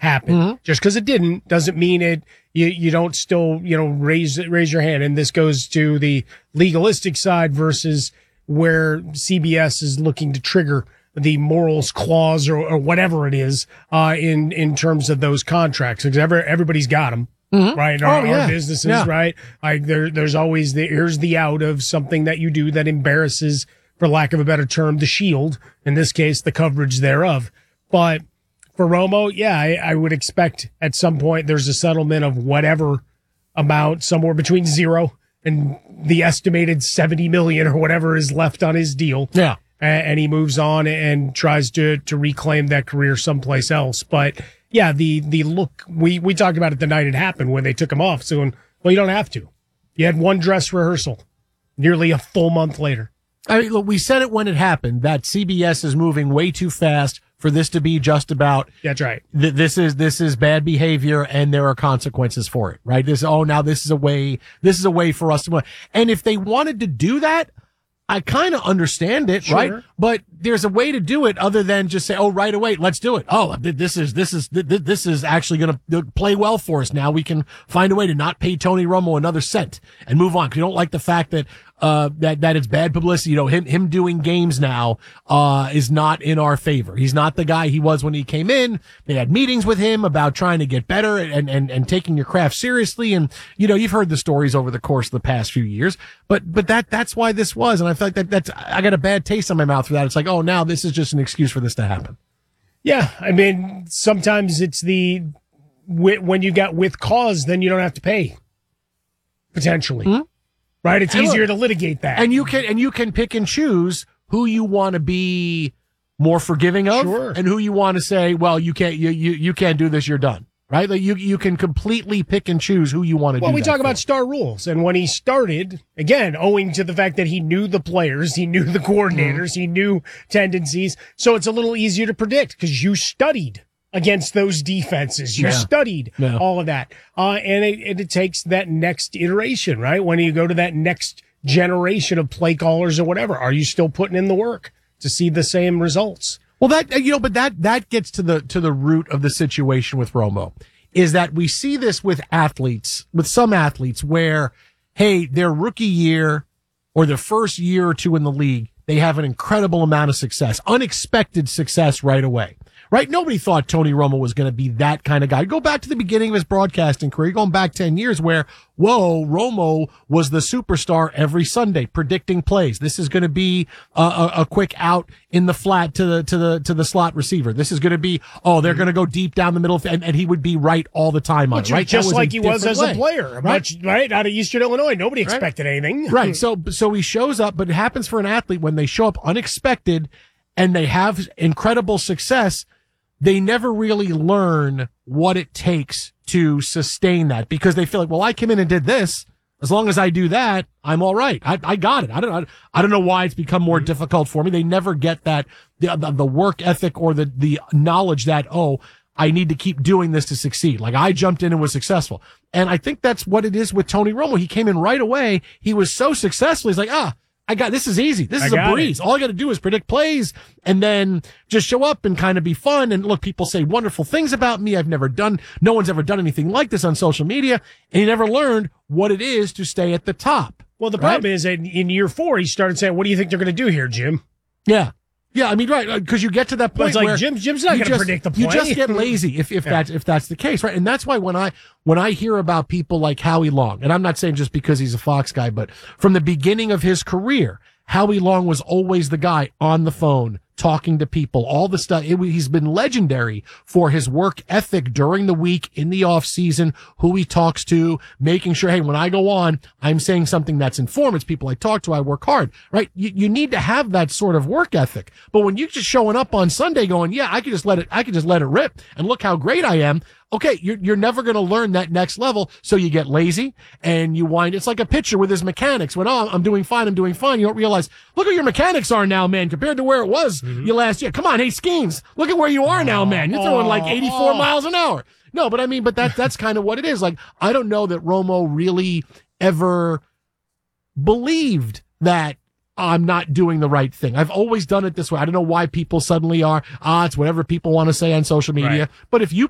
happen. Mm-hmm. Just because it didn't doesn't mean it. You don't still, raise your hand. And this goes to the legalistic side versus where CBS is looking to trigger the morals clause or whatever it is, in terms of those contracts. Because everybody's got them. Mm-hmm. Right. Our businesses, right? There's always here's the out of something that you do that embarrasses, for lack of a better term, the shield, in this case, the coverage thereof. But for Romo, I would expect at some point there's a settlement of whatever amount, somewhere between 0 and the estimated 70 million or whatever is left on his deal. Yeah. And he moves on and tries to reclaim that career someplace else. But yeah, the look, we talked about it the night it happened when they took him off. So, well, you don't have to. You had one dress rehearsal nearly a full month later. I mean, look, we said it when it happened that CBS is moving way too fast for this to be just about. That's right. This is bad behavior and there are consequences for it, right? This is a way for us to, and if they wanted to do that, I kind of understand it, sure, right? But there's a way to do it other than just say, oh, right away, let's do it. Oh, this is actually going to play well for us. Now we can find a way to not pay Tony Romo another cent and move on. Cause you don't like the fact that it's bad publicity. Him doing games now, is not in our favor. He's not the guy he was when he came in. They had meetings with him about trying to get better and taking your craft seriously. And, you've heard the stories over the course of the past few years, but that's why this was. And I feel like I got a bad taste in my mouth for that. It's like, oh, now this is just an excuse for this to happen. Yeah. I mean, sometimes it's when you got with cause, then you don't have to pay potentially. Mm-hmm. Right, it's easier to litigate that, and you can pick and choose who you want to be more forgiving of, sure, and who you want to say, well, you can't do this, you're done. Right, like you can completely pick and choose who you want to do. Well, we talk about star rules, and when he started, again, owing to the fact that he knew the players, he knew the coordinators, he knew tendencies, so it's a little easier to predict because you studied against those defenses. You studied all of that. And it takes that next iteration, right? When you go to that next generation of play callers or whatever, are you still putting in the work to see the same results? Well, that gets to the root of the situation with Romo, is that we see this with some athletes where, hey, their rookie year or their first year or two in the league, they have an incredible amount of success, unexpected success right away. Right? Nobody thought Tony Romo was going to be that kind of guy. Go back to the beginning of his broadcasting career, going back 10 years where, Romo was the superstar every Sunday predicting plays. This is going to be a quick out in the flat to the slot receiver. This is going to be, they're going to go deep down the middle and he would be right all the time on it, right? Just like he was as a player, right? Out of Eastern Illinois. Nobody expected anything. Right. So he shows up, but it happens for an athlete when they show up unexpected and they have incredible success. They never really learn what it takes to sustain that because they feel like, well, I came in and did this. As long as I do that, I'm all right. I got it. I don't know why it's become more difficult for me. They never get that, the work ethic or the knowledge that, I need to keep doing this to succeed. Like I jumped in and was successful. And I think that's what it is with Tony Romo. He came in right away. He was so successful. He's like, this is easy. This is a breeze. All I got to do is predict plays and then just show up and kind of be fun. And look, people say wonderful things about me. No one's ever done anything like this on social media. And he never learned what it is to stay at the top. Well, the problem is that in year 4, he started saying, what do you think they're going to do here, Jim? Yeah. Yeah, I mean, right, because you get to that point where Jim's not going to predict the play. You just get lazy if that's the case, right? And that's why when I hear about people like Howie Long, and I'm not saying just because he's a Fox guy, but from the beginning of his career, Howie Long was always the guy on the phone, talking to people, all the stuff. He's been legendary for his work ethic during the week, in the off season, who he talks to, making sure, hey, when I go on, I'm saying something that's informed. It's people I talk to. I work hard, right? You need to have that sort of work ethic. But when you're just showing up on Sunday going, I could just let it rip and look how great I am. Okay, you're never going to learn that next level. So you get lazy and it's like a pitcher with his mechanics. When, I'm doing fine. You don't realize, look where your mechanics are now, man, compared to where it was you last year. Come on. Hey, Skeens, look at where you are now, man. You're throwing like 84 miles an hour. No, but I mean, that's kind of what it is. Like, I don't know that Romo really ever believed that I'm not doing the right thing. I've always done it this way. I don't know why people suddenly are, it's whatever people want to say on social media. Right. But if you